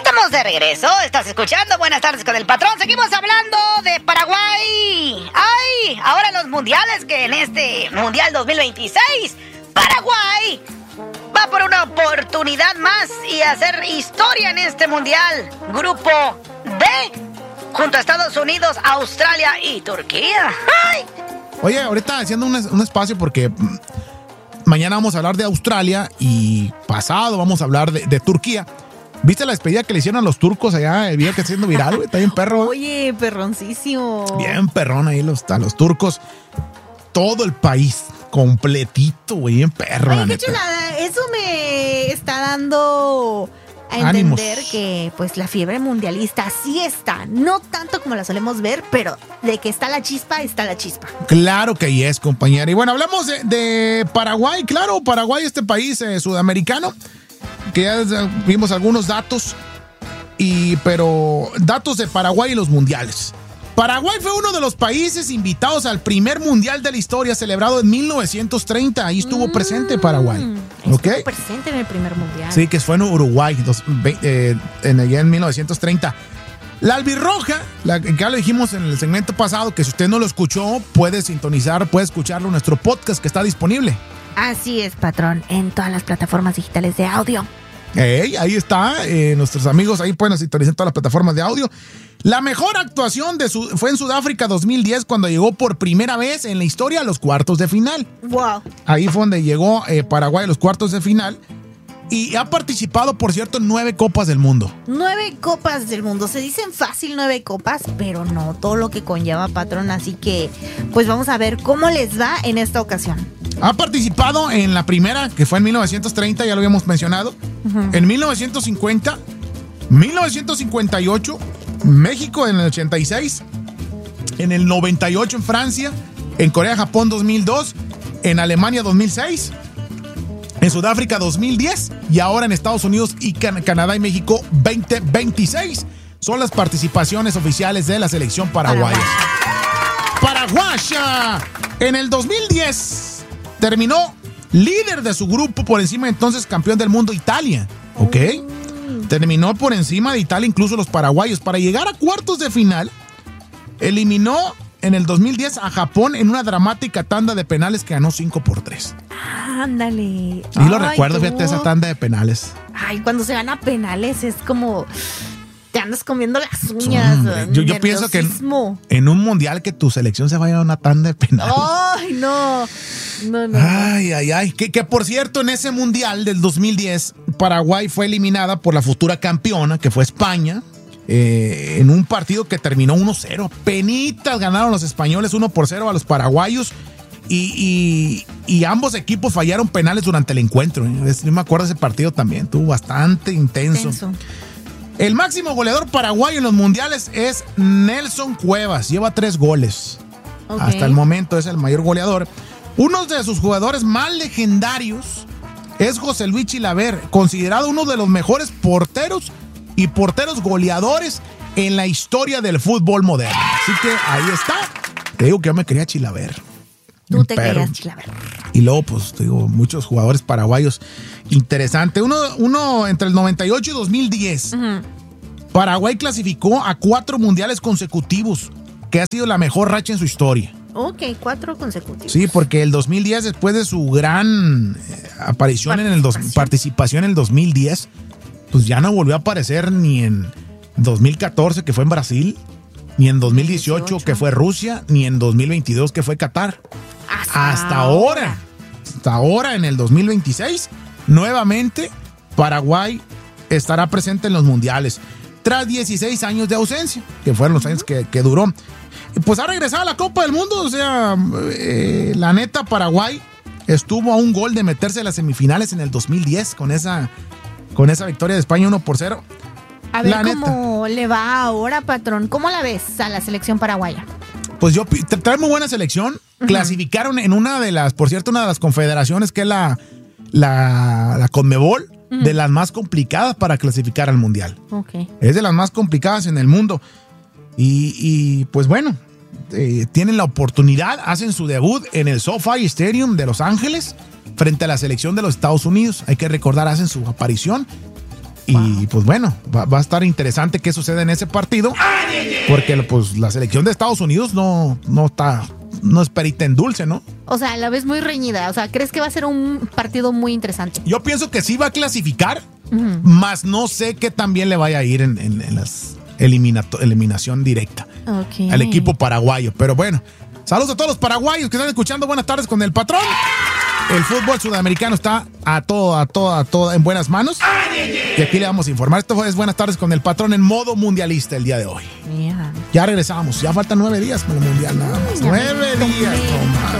Estamos de regreso, estás escuchando Buenas tardes con el patrón. Seguimos hablando de Paraguay. ¡Ay! Ahora los mundiales, que en este Mundial 2026, Paraguay va por una oportunidad más y hacer historia en este Mundial. Grupo D, junto a Estados Unidos, Australia y Turquía. ¡Ay! Oye, ahorita haciendo un espacio porque mañana vamos a hablar de Australia y pasado vamos a hablar de Turquía. ¿Viste la despedida que le hicieron a los turcos allá? El video que está haciendo viral, güey. Está bien perro. Oye, perroncísimo. Bien perrón ahí a los turcos. Todo el país completito, güey. Bien perro. Oye, qué chulada. Eso me está dando a entender que pues la fiebre mundialista sí está. No tanto como la solemos ver, pero de que está la chispa, está la chispa. Claro que ahí es, compañera. Y bueno, hablamos de Paraguay. Claro, Paraguay, este país sudamericano, que ya vimos algunos datos, pero datos de Paraguay y los mundiales. Paraguay fue uno de los países invitados al primer mundial de la historia celebrado en 1930. Ahí estuvo presente Paraguay. Estuvo presente en el primer mundial. Sí, que fue en Uruguay, allá en 1930. La albirroja, ya lo dijimos en el segmento pasado, que si usted no lo escuchó, puede escucharlo en nuestro podcast que está disponible. Así es, patrón, en todas las plataformas digitales de audio. Ahí está, nuestros amigos ahí pueden sintonizar todas las plataformas de audio. La mejor actuación fue en Sudáfrica 2010, cuando llegó por primera vez en la historia a los cuartos de final. Wow. Ahí fue donde llegó Paraguay a los cuartos de final. Y ha participado, por cierto, en 9 Copas del Mundo. 9 Copas del Mundo. Se dicen fácil 9 copas, pero no todo lo que conlleva, patrón. Así que, pues vamos a ver cómo les va en esta ocasión. Ha participado en la primera, que fue en 1930, ya lo habíamos mencionado. En 1950, 1958, México en el 86, en el 98 en Francia, en Corea-Japón 2002, en Alemania 2006, en Sudáfrica 2010 y ahora en Estados Unidos y Canadá y México 2026. Son las participaciones oficiales de la selección paraguaya. Paraguaya. En el 2010 terminó líder de su grupo por encima entonces campeón del mundo Italia. ¿Ok? Terminó por encima de Italia incluso los paraguayos. Para llegar a cuartos de final, eliminó en el 2010 a Japón en una dramática tanda de penales que ganó 5-3. Ándale. Y lo recuerdo, fíjate, esa tanda de penales. Ay, cuando se gana penales es como te andas comiendo las uñas. Yo pienso que en un mundial que tu selección se vaya a una tanda de penales. Ay, no. Ay. Que por cierto, en ese mundial del 2010, Paraguay fue eliminada por la futura campeona, que fue España, en un partido que terminó 1-0. Penitas ganaron los españoles 1-0 a los paraguayos. Y ambos equipos fallaron penales durante el encuentro. Yo me acuerdo de ese partido también. Estuvo bastante intenso. El máximo goleador paraguayo en los mundiales es Nelson Cuevas. Lleva 3 goles. Okay. Hasta el momento es el mayor goleador. Uno de sus jugadores más legendarios es José Luis Chilaver, considerado uno de los mejores porteros y porteros goleadores en la historia del fútbol moderno. Así que ahí está. Te digo que yo me quería Chilaver. Tú te querías Chilaver. Y luego, pues, te digo, muchos jugadores paraguayos. Interesante. Uno entre el 98 y 2010. Paraguay clasificó a 4 mundiales consecutivos, que ha sido la mejor racha en su historia. Ok, 4 consecutivos. Sí, porque el 2010, después de su gran aparición participación en el 2010, pues ya no volvió a aparecer ni en 2014, que fue en Brasil, ni en 2018, que fue Rusia, ni en 2022, que fue Qatar. Hasta ahora. Hasta ahora, en el 2026, nuevamente Paraguay estará presente en los mundiales, tras 16 años de ausencia, que fueron los años que duró. Pues ha regresado a la Copa del Mundo. O sea, la neta, Paraguay estuvo a un gol de meterse a las semifinales en el 2010 con esa victoria de España 1-0. A ver cómo le va ahora, patrón. ¿Cómo la ves a la selección paraguaya? Pues trae muy buena selección. Clasificaron en una de las confederaciones, que es la CONMEBOL, de las más complicadas para clasificar al Mundial. Okay. Es de las más complicadas en el mundo. Y pues bueno, tienen la oportunidad, hacen su debut en el SoFi Stadium de Los Ángeles frente a la selección de los Estados Unidos. Hay que recordar, hacen su aparición Y pues bueno, va a estar interesante qué sucede en ese partido, porque pues la selección de Estados Unidos no es perita en dulce, ¿no? O sea, la ves muy reñida. O sea, ¿crees que va a ser un partido muy interesante? Yo pienso que sí va a clasificar, más no sé qué tan bien le vaya a ir en las eliminación directa al equipo paraguayo. Pero bueno, saludos a todos los paraguayos que están escuchando. Buenas tardes con el patrón. El fútbol sudamericano está a todo en buenas manos. Y aquí le vamos a informar. Esto es Buenas tardes con el patrón en modo mundialista el día de hoy. Ya regresamos. Ya faltan 9 días para el mundial nada más. 9 días, no más.